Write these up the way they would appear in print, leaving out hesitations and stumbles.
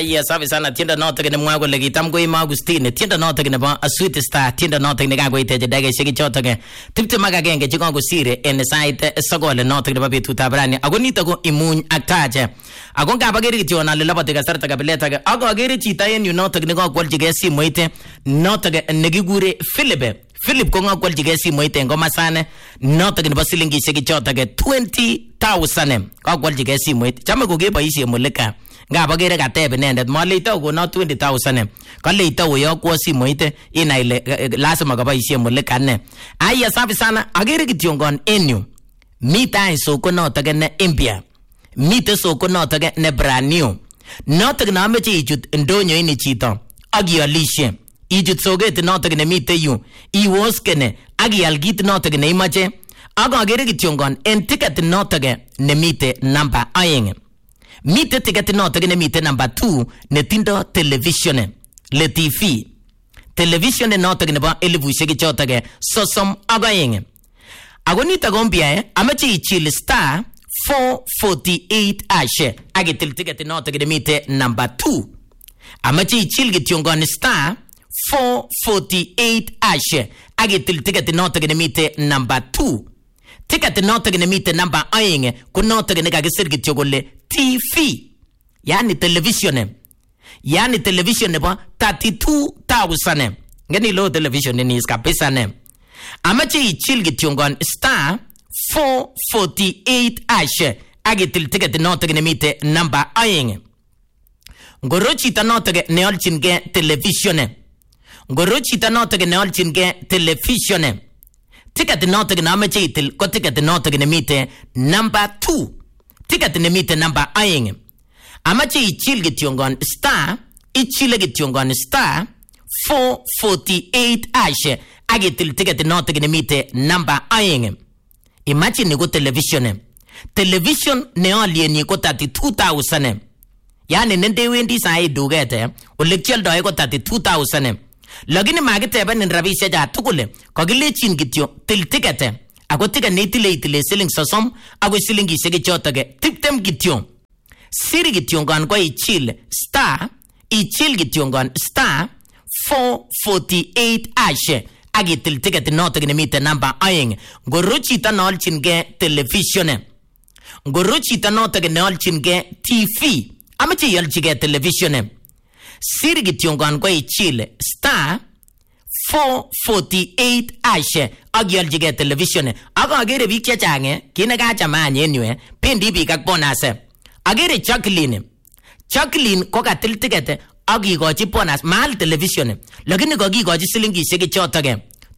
Aya safi sana tienda noto kene mwago legi tamgo ima Agustine tienda noto kene ba Sweet Star tienda noto kene kago ite jadage shiki choto ke tipte maga genge chikongo sire en site sogole noto kene ba bitu tabrani ago nito ko imuny aktaje ago ngaba geri kitiona le labate ga sarta ga bileta ga ago geri chita en you noto kene ko kwalji ge si moite noto ge negigure Philip ko nga kwalji ge si moite ngoma sane noto kene ba silingi shiki choto ke 20,000 ko kwalji ge si moite chama go ge ba isi moleka ngaba gere katebe nendet malito go no 20,000 kalito yo kwa simoite ina ile lazima kabaishie molekane aya safi sana agere kitiongon enyu mita soko no tagene impia mita soko no tagene brand new no tagna mechi ichut ndonyo ini chito agialishe ichut soget no tagene mite yu iwoskene agialgit no tagene imache agere kitiongon en ticket no tagene mite number ayeng mite ticket noto gene mite number 2 ne tindo television le TV television noto gene ba elivuishe gi chota ge sosom agayeng agonita gombia amachi ichil star 448 ashe agitil ticket noto gene mite number 2 amachi ichil gitiongon star 448 ashe agitil ticket noto gene mite number 2 ticket noto gene mite number ayeng ku noto gene kagisir gitiogole TV yani television ba 32,000 ngeni lo television ni iskapesa ne amache ichil gitiongon star 448 ashe agitil ticket noto gene mite number ayeng ngorochi ta noto ge neolchin ge television ngorochi ta noto ge neolchin ge television ticket noto ge amache itil ko ticket noto ge mite number 2 ticket ne mite number ayeng amache ichil gitiongon star ichile gitiongon star 448 ashe agitil ticket noto ge mite number ayeng imagine go television ne alieni ko 32,000 yani nende wendi sai dugete olekchel doe ko 32,000 lakini magitebe nin rabishe ja tukule kogilechin gitio til ticket ako ticket ne itile siling sosom ako silingi shege chotage tiptem gitio siri gitiongan ko ichil gitiongan star 448 ashe agitil ticket noto gene mite number ayeng gorochi ta nolchin ge television gorochi ta noto gene nolchin ge TV amache yolchi ge television siri gitiongan ko ichil star 448 ashe agyalji ge television aga agere bik chechange kine ka chamanye nywe pendi bik ak bonus agere Jacqueline ko katil ticket agigochi bonus mal television lakini gogigochi silingi shege chotage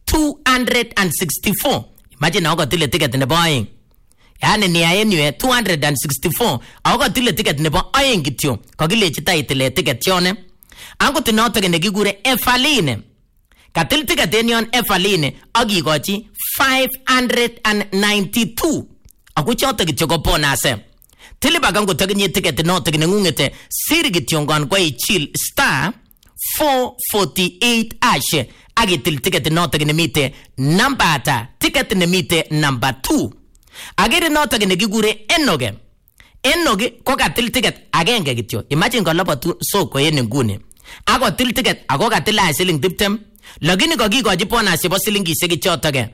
264 imagine ako tile ticket ne boying yani ni ayenwe 264 ako tile ticket ne bo ayeng kityo kogilechi title ticket yone ango tinotage ne gigure Efaline katil ticket enion Efaline agigochi 592 akuchote kityo ko bonus tilibagango taginye ticket noto ginengungete siri gitiongon kwa ichil star 448 ashe agitil ticket noto ginemite number ata ticket nemite number 2 agere noto ginegigure enoge ko katil ticket agenge gityo imagine kolobatu soko yen ngune ako til ticket ako katila siling 20 lakini kogigochi bonus chebo silingi shege chotoge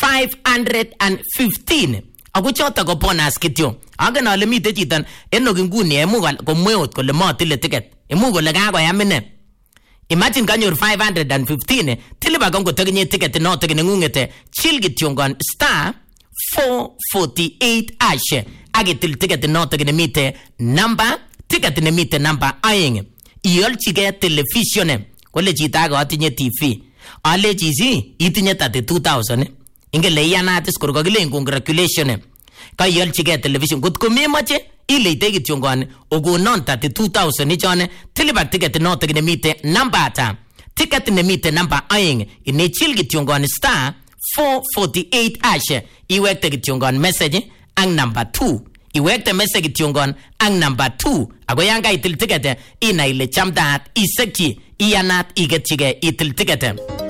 515 ako choto ko bonus kityo aga ale mite chitan enoge nguni emugal ko mweot kole matile ticket emugo le kago yamine imagine kanyor 515 tiliba kango taginye ticket noto ginengungete chil gitiongon star 448 ashe agitil ticket noto ginemite number ticket nemite number ayeng iolchige television kole chita ga atinye TV ale chizi itinye 32,000 ingele yanatis kor kogile congratulation ka iolchige television kotko memoche ileite kitiongon ogonon 32,000 ichone tiliba ticket noto ginemite number ata ticket nemite number ayeng inechil kitiongon star 448 ashe iwekte kitiongon message ang number 2 iwekte message kitiongon ang number 2 ako yanga itil ticket ina ile chamdat isekchi iyanat igetchige itil ticket